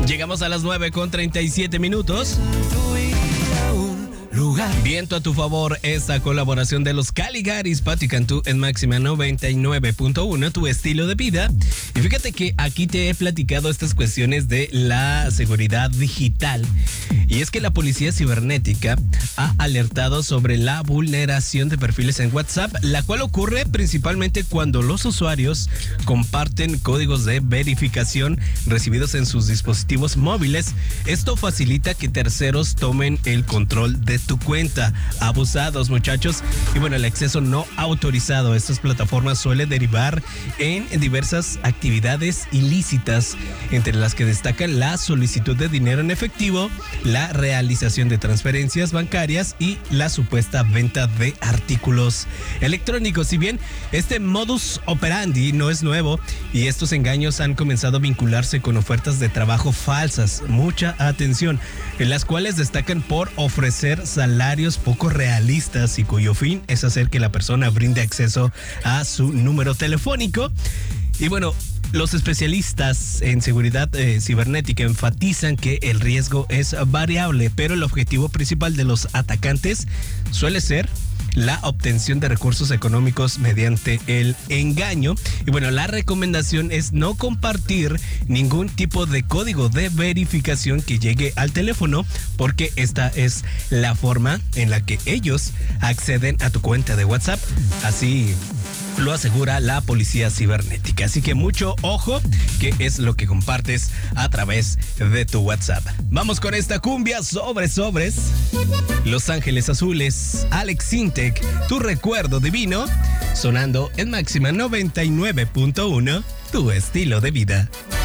Llegamos a las 9:37. Viento a tu favor, esta colaboración de los Caligaris, Patti Cantú en Máxima 99.1, tu estilo de vida. Y fíjate que aquí te he platicado estas cuestiones de la seguridad digital. Y es que la policía cibernética ha alertado sobre la vulneración de perfiles en WhatsApp, la cual ocurre principalmente cuando los usuarios comparten códigos de verificación recibidos en sus dispositivos móviles. Esto facilita que terceros tomen el control de tu cuenta. Abusados, muchachos. Y bueno, el acceso no autorizado a estas plataformas suele derivar en diversas actividades ilícitas, entre las que destacan la solicitud de dinero en efectivo, la realización de transferencias bancarias y la supuesta venta de artículos electrónicos. Si bien este modus operandi no es nuevo y estos engaños han comenzado a vincularse con ofertas de trabajo falsas, mucha atención, en las cuales destacan por ofrecer salarios poco realistas y cuyo fin es hacer que la persona brinde acceso a su número telefónico. Y bueno, los especialistas en seguridad cibernética enfatizan que el riesgo es variable, pero el objetivo principal de los atacantes suele ser la obtención de recursos económicos mediante el engaño. Y bueno, la recomendación es no compartir ningún tipo de código de verificación que llegue al teléfono, porque esta es la forma en la que ellos acceden a tu cuenta de WhatsApp. Así lo asegura la policía cibernética. Así que mucho ojo, que es lo que compartes a través de tu WhatsApp. Vamos con esta cumbia sobres. Los Ángeles Azules, Alex Sintek, tu recuerdo divino, sonando en Máxima 99.1, tu estilo de vida.